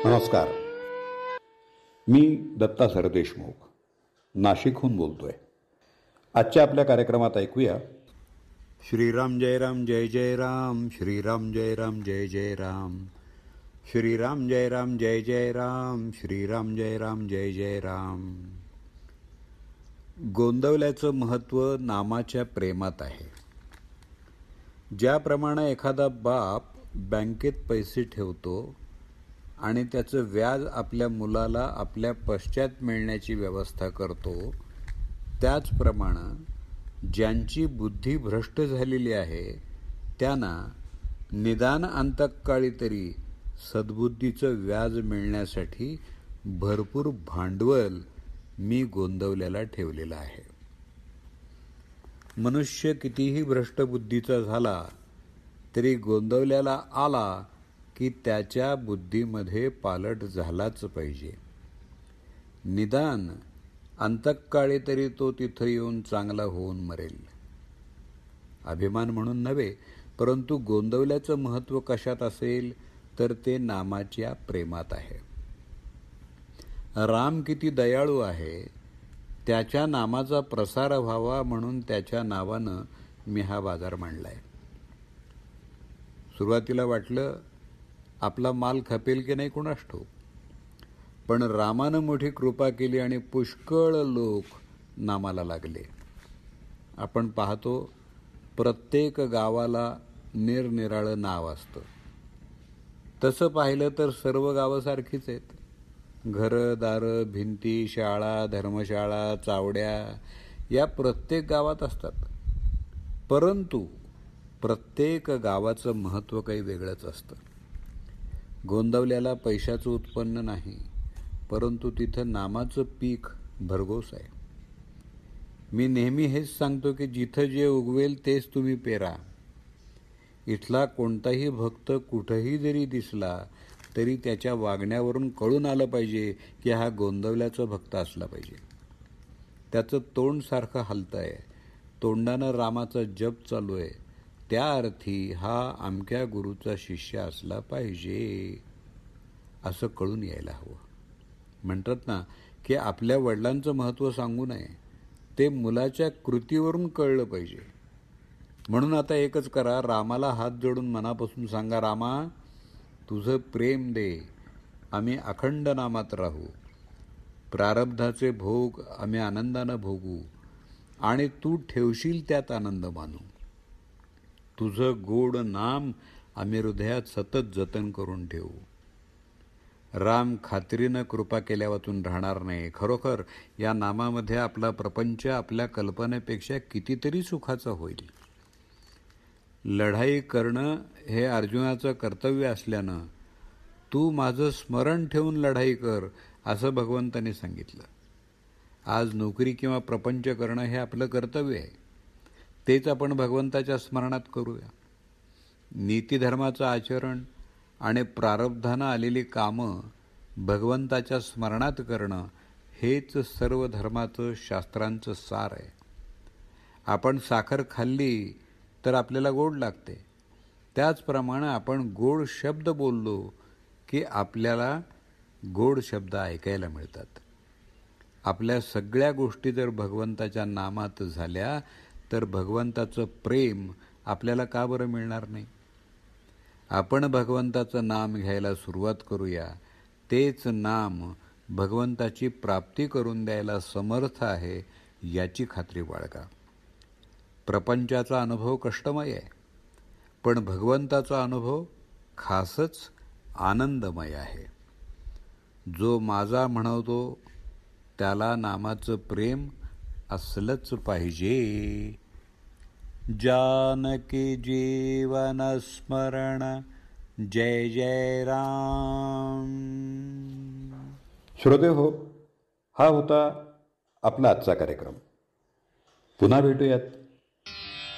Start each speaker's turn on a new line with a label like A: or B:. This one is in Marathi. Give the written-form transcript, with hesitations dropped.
A: नमस्कार. मी दत्ता सरदेशमुख नाशिकहून बोलतोय. आजच्या आपल्या कार्यक्रमात ऐकूया
B: श्रीराम जय राम जय जय राम, श्रीराम जय राम जय जय राम, श्रीराम जय राम जय जय राम, श्रीराम जय राम जय जय राम. गोंदवल्याचं महत्त्व नामाच्या प्रेमात आहे. ज्याप्रमाणे एखादा बाप बँकेत पैसे ठेवतो आणि त्याचं व्याज आपल्या मुलाला आपल्या पश्चात मिळण्याची व्यवस्था करतो, त्याचप्रमाणे ज्यांची बुद्धी भ्रष्ट झालेली आहे त्यांना निदान अंतकाळी तरी सद्बुद्धीचं व्याज मिळण्यासाठी भरपूर भांडवल मी गोंदवल्याला ठेवलेलं आहे. मनुष्य कितीही भ्रष्ट बुद्धीचा झाला तरी गोंदवल्याला आला की त्याच्या बुद्धीमध्ये पालट झालाच पाहिजे. निदान अंतकाळी तरी तो तिथं येऊन चांगला होऊन मरेल. अभिमान म्हणून नव्हे, परंतु गोंदवल्याचं महत्त्व कशात असेल तर ते नामाच्या प्रेमात आहे. राम किती दयाळू आहे, त्याच्या नामाचा प्रसार व्हावा म्हणून त्याच्या नावानं मी हा बाजार मांडलाय. सुरुवातीला वाटलं आपला माल खपेल की नाही कुणास ठाऊक, पण रामानं मोठी कृपा केली आणि पुष्कळ लोक नामाला लागले. आपण पाहतो प्रत्येक गावाला निरनिराळं नाव असतं. तसं पाहिलं तर सर्व गावं सारखीच आहेत. घरं, दारं, भिंती, शाळा, धर्मशाळा, चावड्या या प्रत्येक गावात असतात. परंतु प्रत्येक गावाचं महत्त्व काही वेगळंच असतं. गोंदवल्याला पैशाचं उत्पन्न नाही, परंतु तिथं नामाचं पीक भरघोस आहे. मी नेहमी हेच सांगतो की जिथं जे उगवेल तेच तुम्ही पेरा. इथला कोणताही भक्त कुठंही जरी दिसला तरी त्याच्या वागण्यावरून कळून आलं पाहिजे की हा गोंदवल्याचा भक्त असला पाहिजे. त्याचं तोंड सारखं हलतंय, तोंडानं रामाचा जप चालू आहे, त्या अर्थी हा अमक्या गुरुचा शिष्य असला पाहिजे असं कळून यायला हवं. म्हणतात ना की आपल्या वडिलांचं महत्त्व सांगू नये, ते मुलाच्या कृतीवरून कळलं पाहिजे. म्हणून आता एकच करा, रामाला हात जोडून मनापासून सांगा, रामा तुझं प्रेम दे, आम्ही अखंड नामात राहू, प्रारब्धाचे भोग आम्ही आनंदानं भोगू आणि तू ठेवशील त्यात आनंद मानू. तुझं गोड नाम आम्ही हृदयात सतत जतन करून ठेवू. राम खात्रीनं कृपा केल्यावाचून राहणार नाही. खरोखर या नामामध्ये आपला प्रपंच आपल्या कल्पनेपेक्षा कितीतरी सुखाचा होईल. लढाई करणं हे अर्जुनाचं कर्तव्य असल्यानं तू माझं स्मरण ठेवून लढाई कर असं भगवंतांनी सांगितलं. आज नोकरी किंवा प्रपंच करणं हे आपलं कर्तव्य आहे. तेच आपण भगवंताच्या स्मरणात करूया. नीतिधर्माचं आचरण आणि प्रारब्धानं आलेली कामं भगवंताच्या स्मरणात करणं हेच सर्व धर्माचं, शास्त्रांचं सार आहे. आपण साखर खाल्ली तर आपल्याला गोड लागते, त्याचप्रमाणे आपण गोड शब्द बोललो की आपल्याला गोड शब्द ऐकायला मिळतात. आपल्या सगळ्या गोष्टी जर भगवंताच्या नामात झाल्या तर भगवंताचं प्रेम आपल्याला का बरं मिळणार नाही. आपण भगवंताचं नाम घ्यायला सुरुवात करूया. तेच नाम भगवंताची प्राप्ती करून द्यायला समर्थ आहे याची खात्री बाळगा. प्रपंचाचा अनुभव कष्टमय आहे, पण भगवंताचा अनुभव खासच आनंदमय आहे. जो माझा म्हणतो त्याला नामाचं प्रेम असलंच पाहिजे. जानकी जीवन स्मरण जय जय राम.
A: श्रोते हो, हा होता आपला आजचा कार्यक्रम. पुन्हा भेटूयात